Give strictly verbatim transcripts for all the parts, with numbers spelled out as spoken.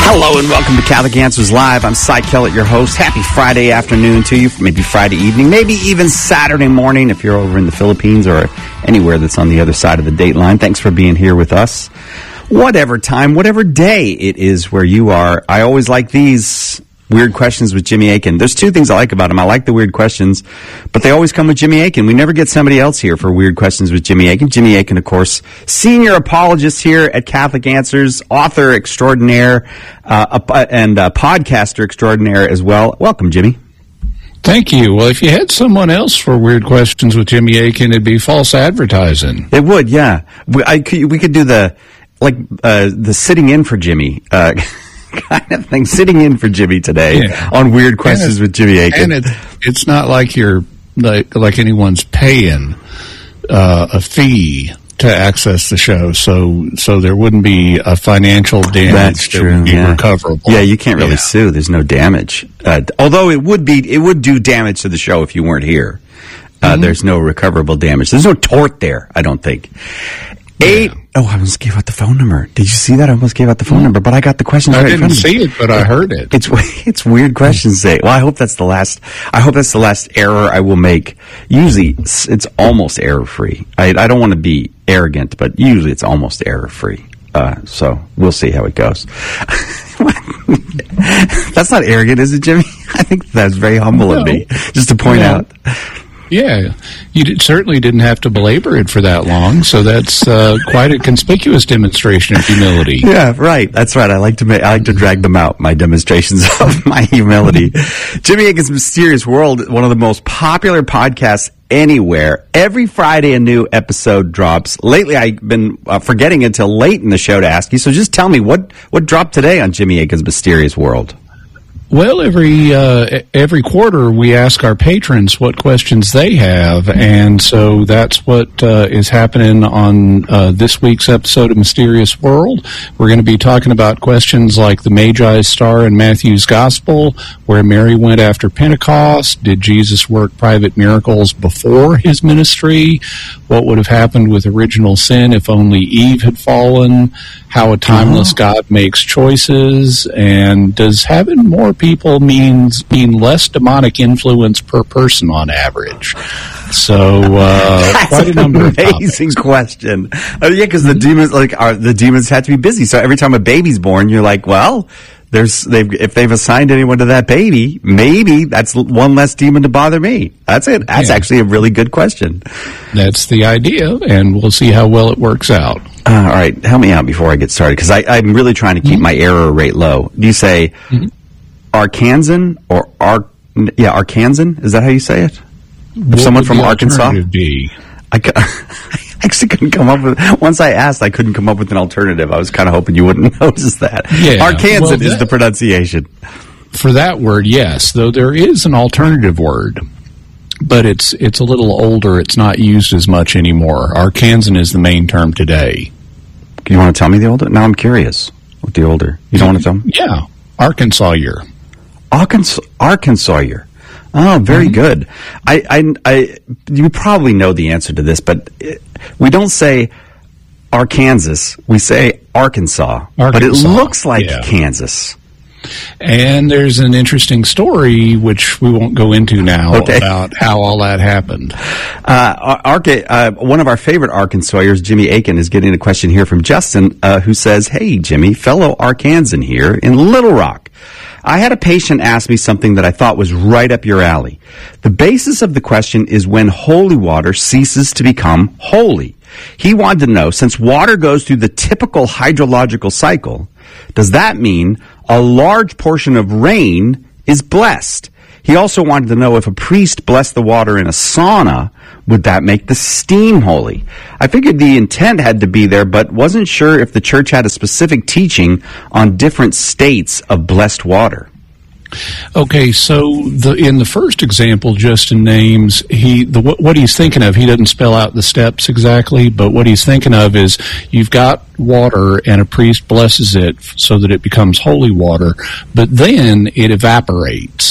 Hello and welcome to Catholic Answers Live. I'm Cy Kellett, your host. Happy Friday afternoon to you, maybe Friday evening, maybe even Saturday morning if you're over in the Philippines or anywhere that's on the other side of the date line. Thanks for being here with us. Whatever time, whatever day it is where you are, I always like these Weird Questions with Jimmy Akin. There's two things I like about them. I like the weird questions, but they always come with Jimmy Akin. We never get somebody else here for Weird Questions with Jimmy Akin. Jimmy Akin, of course, senior apologist here at Catholic Answers, author extraordinaire, uh, and uh, podcaster extraordinaire as well. Welcome, Jimmy. Thank you. Well, if you had someone else for Weird Questions with Jimmy Akin, it'd be false advertising. It would, yeah. We, I, we could do the, like, uh, the sitting in for Jimmy, uh, kind of thing, sitting in for Jimmy today yeah. on Weird Questions with Jimmy Akin. And it, it's not like you're like like anyone's paying uh, a fee to access the show, so so there wouldn't be a financial damage That's true, that would be yeah. recoverable. Yeah, you can't really yeah. sue. There's no damage. Uh, although it would be, it would do damage to the show if you weren't here. Uh, mm-hmm. There's no recoverable damage. There's no tort there, I don't think. Eight. Yeah. Oh, I almost gave out the phone number. Did you see that? I almost gave out the phone number, but I got the questions I right in front didn't of me. see it, but I heard it. It's it's weird questions. Say, well, I hope that's the last. I hope that's the last error I will make. Usually, it's, it's almost error free. I I don't want to be arrogant, but usually it's almost error free. Uh, so we'll see how it goes. That's not arrogant, is it, Jimmy? I think that's very humble no. of me, just to point no. out. Yeah, you did, certainly didn't have to belabor it for that long, so that's uh, quite a conspicuous demonstration of humility. Yeah, right. That's right. I like to make, I like to drag them out, my demonstrations of my humility. Jimmy Akin's Mysterious World, one of the most popular podcasts anywhere. Every Friday a new episode drops. Lately, I've been uh, forgetting until late in the show to ask you, so just tell me, what, what dropped today on Jimmy Akin's Mysterious World? Well, every uh, every quarter we ask our patrons what questions they have, and so that's what uh, is happening on uh, this week's episode of Mysterious World. We're going to be talking about questions like the Magi's star in Matthew's Gospel, where Mary went after Pentecost, did Jesus work private miracles before his ministry, what would have happened with original sin if only Eve had fallen, how a timeless God makes choices, and does having more people means mean less demonic influence per person on average. So uh, that's quite a number an of topics. amazing question. Uh, yeah, because the demons like are the demons have to be busy. So every time a baby's born, you're like, well, there's they've if they've assigned anyone to that baby, maybe that's one less demon to bother me. That's it. That's yeah. actually a really good question. That's the idea, and we'll see how well it works out. Uh, all right, help me out before I get started, because I'm really trying to keep mm-hmm. my error rate low. Do you say mm-hmm. Arkansan or Ar? Yeah, Arkansan. Is that how you say it? What someone from Arkansas? Be? I, I actually couldn't come up with. Once I asked, I couldn't come up with an alternative. I was kind of hoping you wouldn't notice that. Yeah, Arkansan well, that, is the pronunciation for that word. Yes, though there is an alternative word, but it's it's a little older. It's not used as much anymore. Arkansan is the main term today. You want to tell me the older? Now I'm curious. What the older? You don't want to tell me? Yeah, Arkansas-year. Arkansas, Arkansas-year. Oh, very mm-hmm. good. I, I, I, you probably know the answer to this, but it, we don't say Arkansas. We say Arkansas, Arkansas. But it looks like yeah. Kansas. And there's an interesting story, which we won't go into now, okay. about how all that happened. Uh, Arca, uh, one of our favorite Arkansasians, Jimmy Akin, is getting a question here from Justin, uh, who says, "Hey, Jimmy, fellow Arkansan here in Little Rock. I had a patient ask me something that I thought was right up your alley. The basis of the question is when holy water ceases to become holy. He wanted to know, since water goes through the typical hydrological cycle, does that mean a large portion of rain is blessed? He also wanted to know if a priest blessed the water in a sauna, would that make the steam holy? I figured the intent had to be there, but wasn't sure if the church had a specific teaching on different states of blessed water." Okay, so the, in the first example, Justin names he the what, what he's thinking of. He doesn't spell out the steps exactly, but what he's thinking of is you've got water and a priest blesses it so that it becomes holy water, but then it evaporates.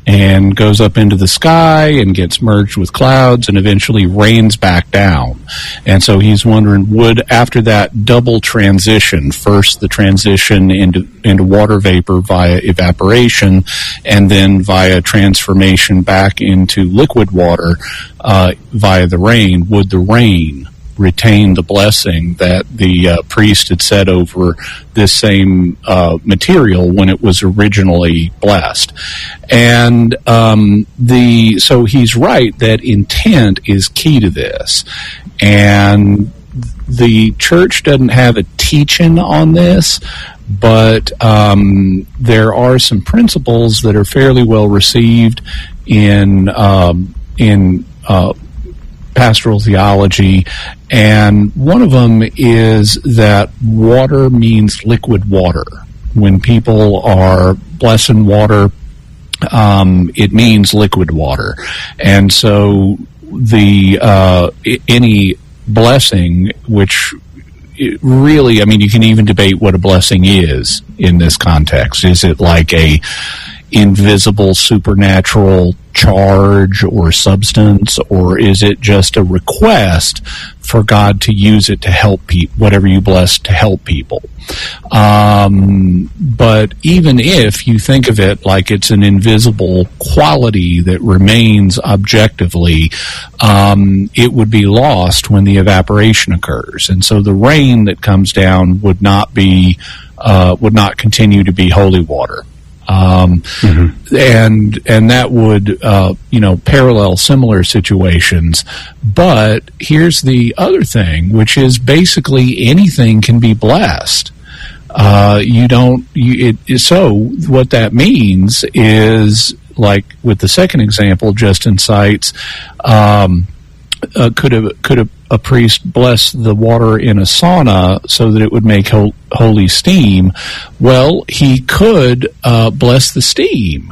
and goes up into the sky and gets merged with clouds and eventually rains back down. And so he's wondering, would, after that double transition, first the transition into, into water vapor via evaporation, and then via transformation back into liquid water uh, via the rain, would the rain retain the blessing that the uh, priest had said over this same uh, material when it was originally blessed? And um, the so he's right that intent is key to this, and the church doesn't have a teaching on this, but um, there are some principles that are fairly well received in um, in uh, pastoral theology, and one of them is that water means liquid water. When people are blessing water, um, it means liquid water. And so the uh, any blessing, which really, I mean, you can even debate what a blessing is in this context. Is it like a invisible supernatural charge or substance, or is it just a request for God to use it to help people, whatever you bless, to help people? Um, but even if you think of it like it's an invisible quality that remains objectively, um, it would be lost when the evaporation occurs. And so the rain that comes down would not be, uh, would not continue to be holy water. Um, mm-hmm. and, and that would, uh, you know, parallel similar situations. But here's the other thing, which is basically anything can be blessed. Uh, you don't, you, it, so what that means is, like with the second example Justin cites, um, uh, could a, could a, a priest bless the water in a sauna so that it would make ho- holy steam? Well, he could uh, bless the steam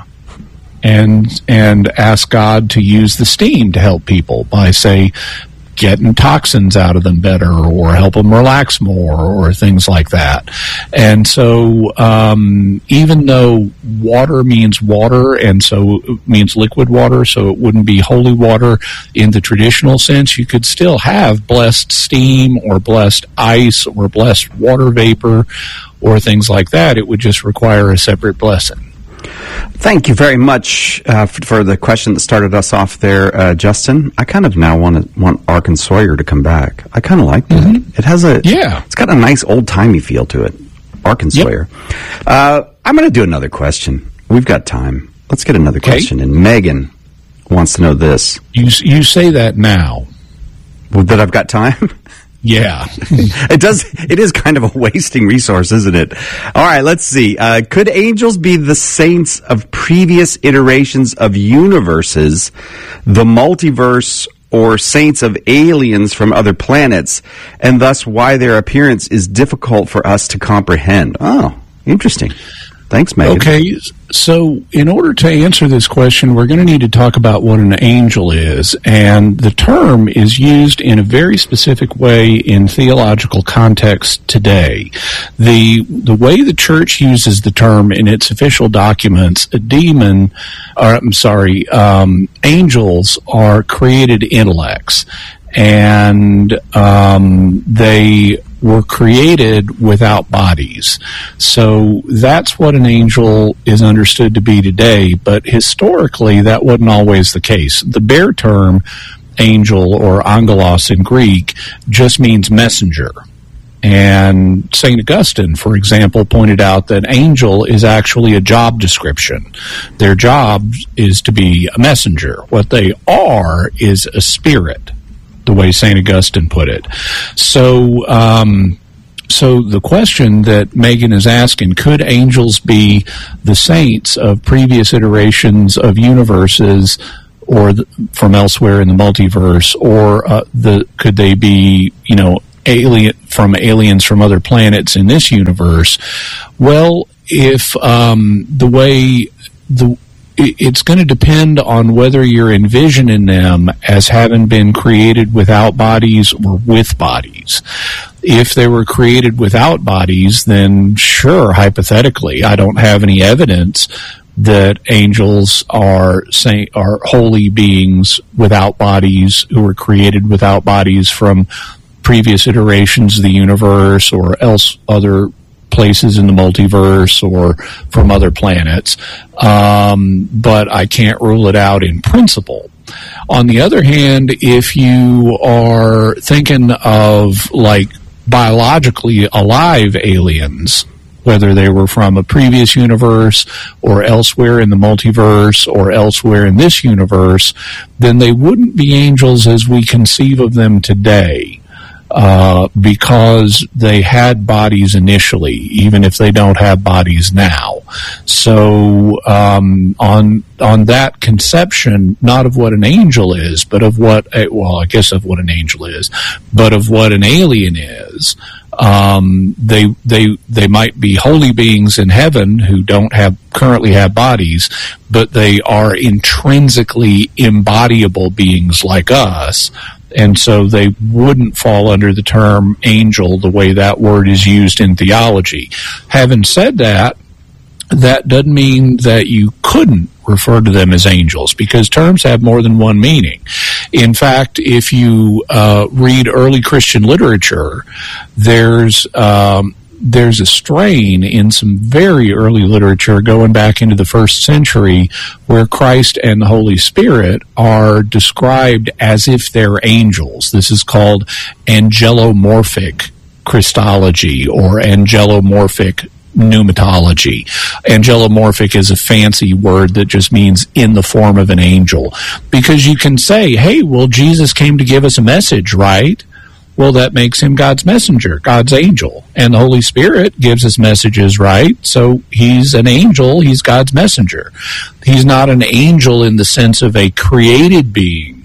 and and ask God to use the steam to help people by, say, getting toxins out of them better, or help them relax more, or things like that. And so um, even though water means water, and so it means liquid water, so it wouldn't be holy water in the traditional sense, you could still have blessed steam or blessed ice or blessed water vapor or things like that. It would just require a separate blessing. Thank you very much uh, for, for the question that started us off there, uh, Justin. I kind of now want to want Ark and Sawyer to come back. I kind of like that. Mm-hmm. It has a yeah. It's got a nice old timey feel to it. Ark and yep. Sawyer. Uh, I'm going to do another question. We've got time. Let's get another okay. question. And Megan wants to know this. You you say that now. Well, that I've got time. Yeah. It does. It is kind of a wasting resource, isn't it? All right, let's see. Uh, could angels be the saints of previous iterations of universes, the multiverse, or saints of aliens from other planets, and thus why their appearance is difficult for us to comprehend? Oh, interesting. Thanks, Megan. Okay, so in order to answer this question, we're going to need to talk about what an angel is. And the term is used in a very specific way in theological context today. The the way the church uses the term in its official documents, a demon, or I'm sorry, um, angels are created intellects. And um, they were created without bodies. So that's what an angel is understood to be today, but historically that wasn't always the case. The bare term angel, or angelos in Greek, just means messenger. And Saint Augustine, for example, pointed out that angel is actually a job description. Their job is to be a messenger. What they are is a spirit, the way Saint Augustine put it. So, um, so the question that Megan is asking, could angels be the saints of previous iterations of universes, or the, from elsewhere in the multiverse, or uh, the could they be, you know, alien from aliens from other planets in this universe? Well, if um, the way the it's going to depend on whether you're envisioning them as having been created without bodies or with bodies. If they were created without bodies, then sure, hypothetically, I don't have any evidence, that angels are saint, are holy beings without bodies who were created without bodies from previous iterations of the universe or else other places in the multiverse or from other planets. Um, but I can't rule it out in principle. On the other hand, if you are thinking of like biologically alive aliens, whether they were from a previous universe or elsewhere in the multiverse or elsewhere in this universe, then they wouldn't be angels as we conceive of them today. Uh, because they had bodies initially, even if they don't have bodies now. So um, on on that conception, not of what an angel is, but of what, a, well, I guess of what an angel is, but of what an alien is. Um, they they they might be holy beings in heaven who don't have currently have bodies, but they are intrinsically embodiable beings like us. And so they wouldn't fall under the term angel the way that word is used in theology. Having said that, that doesn't mean that you couldn't refer to them as angels, because terms have more than one meaning. In fact, if you uh, read early Christian literature, there's um, there's a strain in some very early literature going back into the first century where Christ and the Holy Spirit are described as if they're angels. This is called angelomorphic Christology or angelomorphic pneumatology. Angelomorphic is a fancy word that just means in the form of an angel. Because you can say, hey, well, Jesus came to give us a message, right? Well, that makes him God's messenger, God's angel. And the Holy Spirit gives us messages, right? So he's an angel, he's God's messenger. He's not an angel in the sense of a created being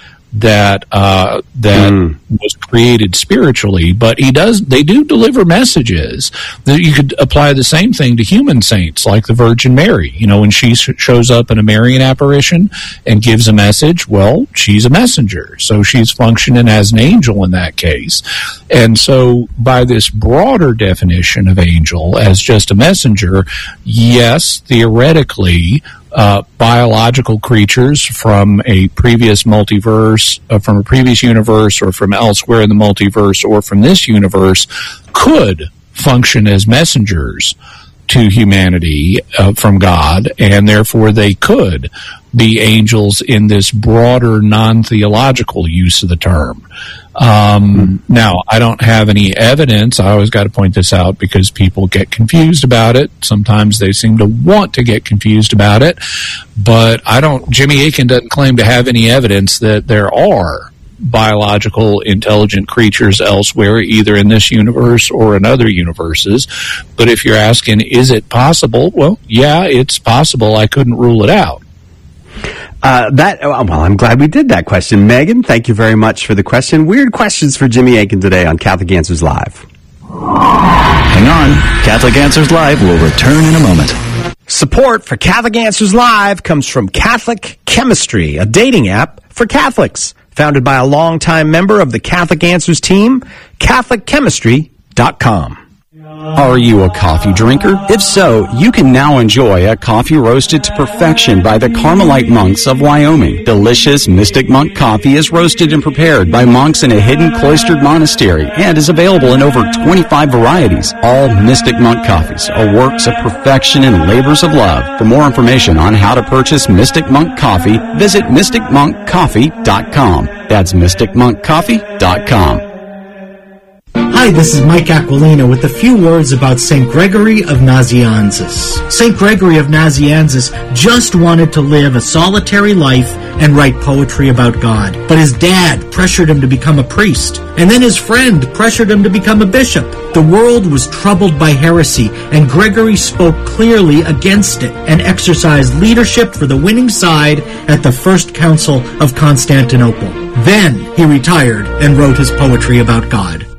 that uh, that mm. was created spiritually, but he does. They do deliver messages. That you could apply the same thing to human saints, like the Virgin Mary. You know, when she sh- shows up in a Marian apparition and gives a message, well, she's a messenger, so she's functioning as an angel in that case. And so, by this broader definition of angel as just a messenger, yes, theoretically, Uh, biological creatures from a previous multiverse, uh, from a previous universe, or from elsewhere in the multiverse, or from this universe, could function as messengers to humanity uh, from God, and therefore they could be angels in this broader non-theological use of the term. Um, now, I don't have any evidence. I always got to point this out because people get confused about it. Sometimes they seem to want to get confused about it, but I don't, Jimmy Akin doesn't claim to have any evidence that there are biological intelligent creatures elsewhere, either in this universe or in other universes. But if you're asking, is it possible? Well, yeah, it's possible. I couldn't rule it out. Uh, that well, I'm glad we did that question. Megan, thank you very much for the question. Weird questions for Jimmy Akin today on Catholic Answers Live. Hang on. Catholic Answers Live will return in a moment. Support for Catholic Answers Live comes from Catholic Chemistry, a dating app for Catholics. Founded by a longtime member of the Catholic Answers team, Catholic Chemistry dot com. Are you a coffee drinker? If so, you can now enjoy a coffee roasted to perfection by the Carmelite monks of Wyoming. Delicious Mystic Monk coffee is roasted and prepared by monks in a hidden cloistered monastery and is available in over twenty-five varieties. All Mystic Monk coffees are works of perfection and labors of love. For more information on how to purchase Mystic Monk coffee, visit mystic monk coffee dot com. That's mystic monk coffee dot com. Hi, this is Mike Aquilina with a few words about Saint Gregory of Nazianzus. Saint Gregory of Nazianzus just wanted to live a solitary life and write poetry about God. But his dad pressured him to become a priest, and then his friend pressured him to become a bishop. The world was troubled by heresy, and Gregory spoke clearly against it and exercised leadership for the winning side at the First Council of Constantinople. Then he retired and wrote his poetry about God.